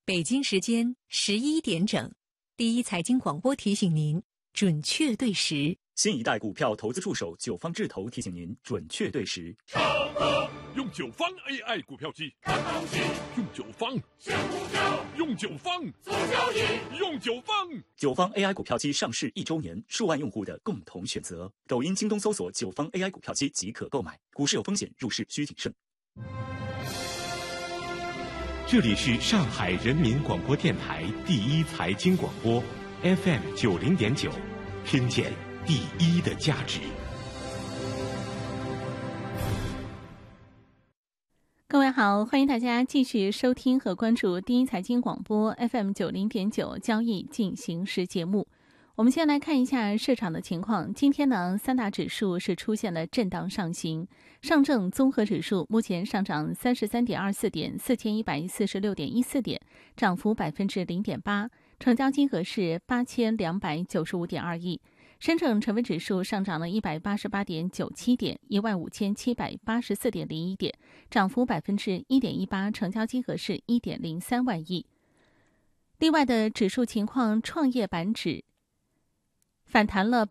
北京时间11点整，第一财经广播提醒您准确对时。 新一代股票投资助手九方智投提醒您准确对时。 超哥用九方 AI 股票机看东西，用九方选股票，用九方做交易，用九方。 九方 AI 股票机上市1周年，数万用户的共同选择。抖音、京东搜索九方 AI 股票机即可购买。股市有风险，入市需谨慎。 这里是上海人民广播电台第一财经广播 FM 90.9，听见第一的价值。 各位好，欢迎大家继续收听和关注第一财经广播 FM 90.9交易进行时节目。我们先来看一下市场的情况。今天呢，三大指数是出现了震荡上行。上证综合指数目前上涨33.24点，4146.14点，涨幅0.8%，成交金额是8295.2亿。深证成分指数上涨了188.97点，15784.01点，涨幅1.18%，成交金额是1.03万亿。另外的指数情况，创业板指反弹了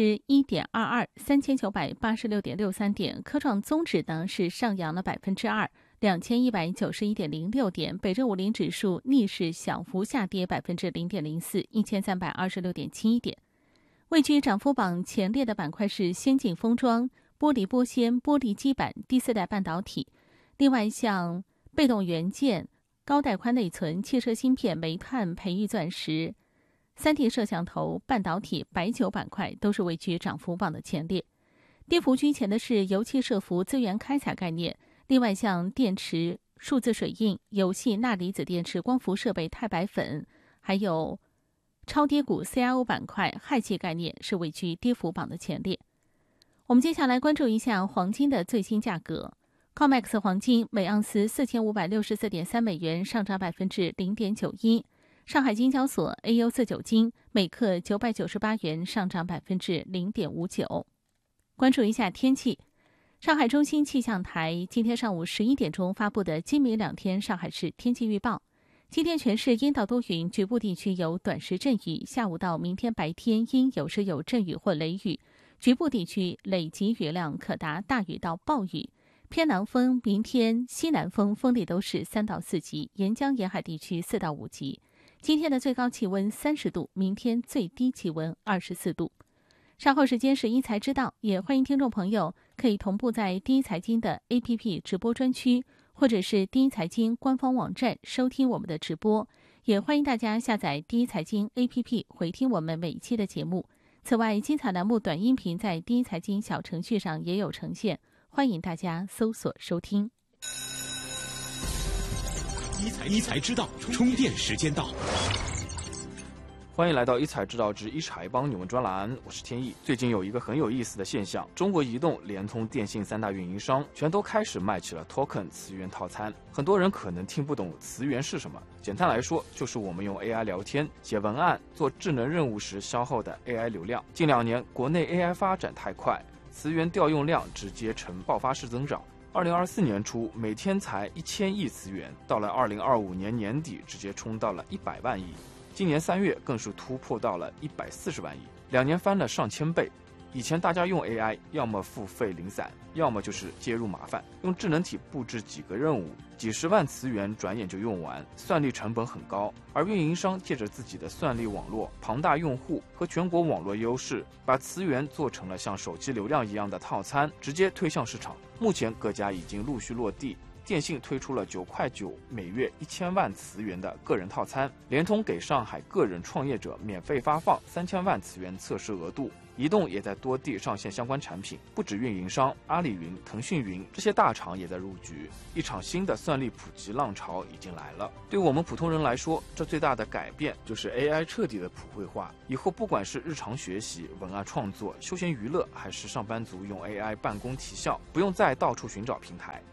1.22%，3986.63点；科创综指呢是上扬了2%，2191.06点；北证50指数逆势小幅下跌0.04%，1326.71点。位居涨幅榜前列的板块是先进封装、玻璃玻纤、玻璃基板、第四代半导体。另外像被动元件、高带宽内存、汽车芯片、煤炭、培育钻石、3D 摄像头、半导体、白酒板块都是位居涨幅榜的前列。跌幅居前的是油气设伏、资源开采概念。另外像电池、数字水印、游戏、钠离子电池、光伏设备、钛白粉，还有超跌股 CIO 板块、氦气概念是位居跌幅榜的前列。我们接下来关注一下黄金的最新价格。COMEX 黄金每盎司4564.3美元，上涨0.91%。上海金交所 AU49 金每克998元，上涨0.59%。关注一下天气。上海中心气象台今天上午11点钟发布的今明两天上海市天气预报。今天全市阴到多云，局部地区有短时阵雨，下午到明天白天阴有时有阵雨或雷雨，局部地区累积雨量可达大雨到暴雨。偏南风，明天西南风风力都是3到4级，沿江沿海地区4到5级。今天的最高气温30度，明天最低气温24度。稍后时间是一财知道，也欢迎听众朋友可以同步在第一财经的 APP 直播专区，或者是第一财经官方网站收听我们的直播，也欢迎大家下载第一财经 APP 回听我们每一期的节目。此外，精彩栏目短音频在第一财经小程序上也有呈现，欢迎大家搜索收听。 一财知道，充电时间到。 欢迎来到一财知道之一财帮你们专栏，我是天意。最近有一个很有意思的现象，中国移动、联通、电信3大运营商全都开始卖起了 Token 词源套餐。很多人可能听不懂词源是什么，简单来说，就是我们用 AI 聊天、写文案、做智能任务时消耗的 AI 流量。近2年，国内 AI 发展太快，词源调用量直接呈爆发式增长。2024年初每天才1000亿词源，到了2025年年底直接冲到了100万亿。今年3月更是突破到了140万亿，2年翻了上千倍。以前大家用 AI 要么付费零散，要么就是接入麻烦，用智能体布置几个任务，几十万词源转眼就用完，算力成本很高。而运营商借着自己的算力网络、庞大用户和全国网络优势，把词源做成了像手机流量一样的套餐，直接推向市场。目前各家已经陆续落地。电信推出了9.9块每月1000万词源的个人套餐，联通给上海个人创业者免费发放3000万词源测试额度。移动也在多地上线相关产品，不止运营商，阿里云、腾讯云这些大厂也在入局。一场新的算力普及浪潮已经来了。对我们普通人来说，这最大的改变就是 AI 彻底的普惠化。以后不管是日常学习、文案创作、休闲娱乐，还是上班族用 AI 办公提效，不用再到处寻找平台，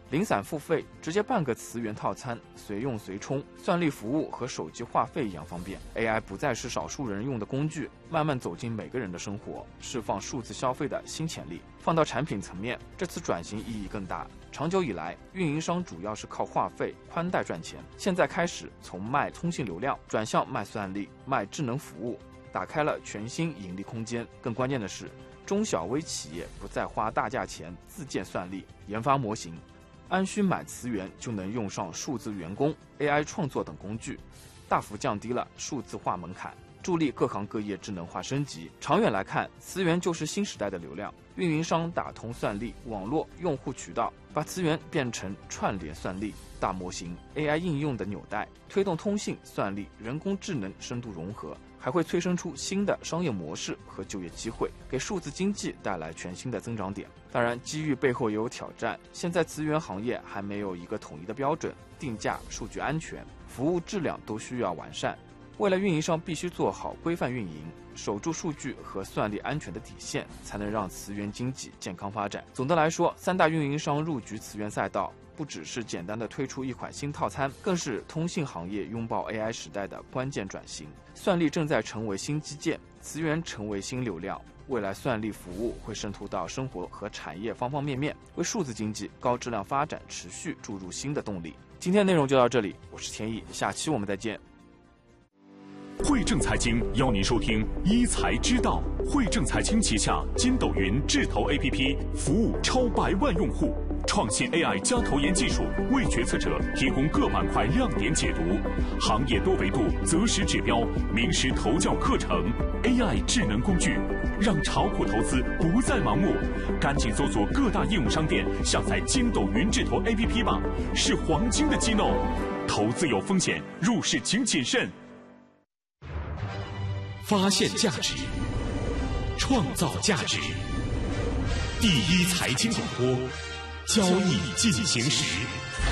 零散付费，直接办个磁源套餐，随用随充，算力服务和手机话费一样方便。AI 不再是少数人用的工具，慢慢走进每个人的生活，释放数字消费的新潜力。放到产品层面，这次转型意义更大。长久以来，运营商主要是靠话费、宽带赚钱，现在开始从卖通信流量转向卖算力、卖智能服务，打开了全新盈利空间。更关键的是，中小微企业不再花大价钱自建算力、研发模型，安需买磁源就能用上数字员工、AI 创作等工具，大幅降低了数字化门槛，助力各行各业智能化升级。长远来看，磁源就是新时代的流量。运营商打通算力、网络、用户渠道，把磁源变成串联算力、大模型、AI 应用的纽带，推动通信、算力、人工智能深度融合，还会催生出新的商业模式和就业机会，给数字经济带来全新的增长点。当然，机遇背后也有挑战。现在磁源行业还没有一个统一的标准，定价、数据安全、服务质量都需要完善。未来运营商必须做好规范运营，守住数据和算力安全的底线，才能让磁源经济健康发展。总的来说，三大运营商入局磁源赛道，不只是简单的推出一款新套餐，更是通信行业拥抱 AI 时代的关键转型。算力正在成为新基建，磁源成为新流量。未来算力服务会渗透到生活和产业方方面面，为数字经济高质量发展持续注入新的动力。今天内容就到这里，我是田毅，下期我们再见。 汇正财经邀您收听一财知道。汇正财经旗下筋斗云智投 APP 服务超100万用户，创新 AI 加投研技术，为决策者提供各板块亮点解读，行业多维度择时指标，名师投教课程 ，AI 智能工具，让炒股投资不再盲目。赶紧搜索各大应用商店，下载筋斗云智投 APP 吧，是黄金的机弄。投资有风险，入市请谨慎。 发现价值，创造价值。第一财经广播，交易进行时。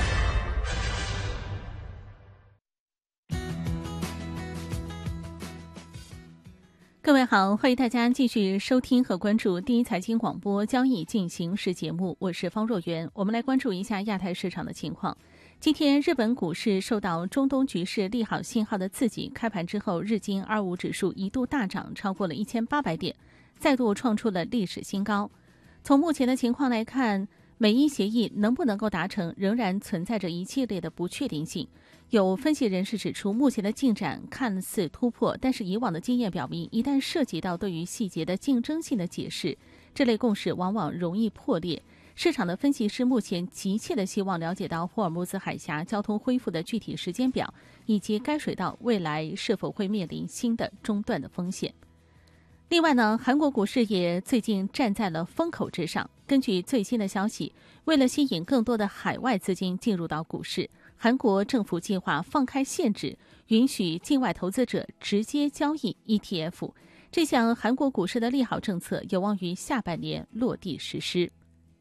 各位好，欢迎大家继续收听和关注第一财经广播交易进行时节目，我是方若媛。我们来关注一下亚太市场的情况。今天日本股市受到中东局势利好信号的刺激，开盘之后日经25指数一度大涨超过了1800点，再度创出了历史新高。从目前的情况来看，美伊协议能不能够达成仍然存在着一系列的不确定性。有分析人士指出，目前的进展看似突破，但是以往的经验表明，一旦涉及到对于细节的竞争性的解释，这类共识往往容易破裂。市场的分析师目前急切地希望了解到霍尔木兹海峡交通恢复的具体时间表，以及该水道未来是否会面临新的中断的风险。另外呢，韩国股市也最近站在了风口之上。根据最新的消息，为了吸引更多的海外资金进入到股市，韩国政府计划放开限制，允许境外投资者直接交易 ETF。这项韩国股市的利好政策有望于下半年落地实施。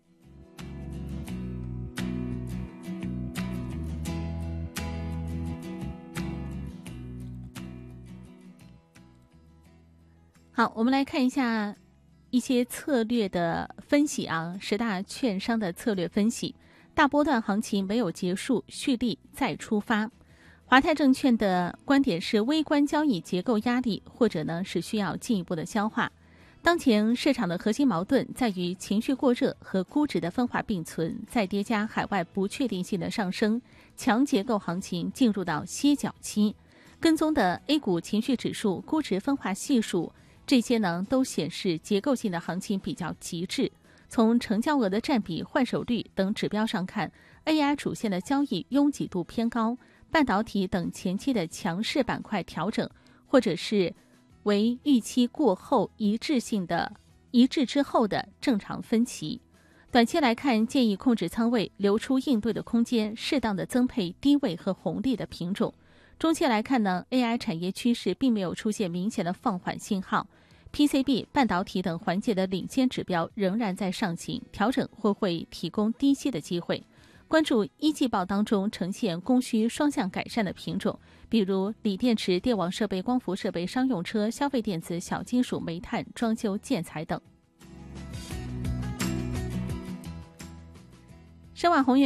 好，我们来看一下一些策略的分析啊，10大券商的策略分析。大波段行情没有结束，蓄力再出发。华泰证券的观点是，微观交易结构压力或者呢是需要进一步的消化。当前市场的核心矛盾在于情绪过热和估值的分化并存，再叠加海外不确定性的上升，强结构行情进入到歇脚期。跟踪的 A 股情绪指数、估值分化系数，这些呢都显示结构性的行情比较极致。从成交额的占比、换手率等指标上看， AI 主线的交易拥挤度偏高，半导体等前期的强势板块调整，或者是为预期过后一致之后的正常分歧。短期来看，建议控制仓位，留出应对的空间，适当的增配低位和红利的品种。中期来看呢， AI 产业趋势并没有出现明显的放缓信号， PCB、半导体等环节的领先指标仍然在上行，调整或会提供低吸的机会。关注一季报当中呈现供需双向改善的品种，比如锂电池、电网设备、光伏设备、商用车、消费电子、小金属、煤炭、装修建材等。申万宏